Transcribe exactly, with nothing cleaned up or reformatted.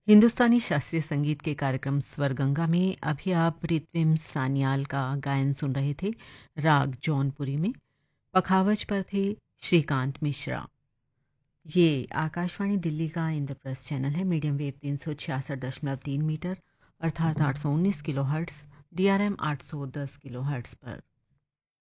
हिंदुस्तानी शास्त्रीय संगीत के कार्यक्रम स्वर गंगा में अभी आप रित्विम सान्याल का गायन सुन रहे थे राग जौनपुरी में। पखावज पर थे श्रीकांत मिश्रा। ये आकाशवाणी दिल्ली का इंद्रप्रस्थ चैनल है। मीडियम वेव तीन सौ छियासठ दशमलव तीन मीटर अर्थात आठ सौ उन्नीस kilo hertz, D R M आठ सौ दस किलो हर्ट्स पर।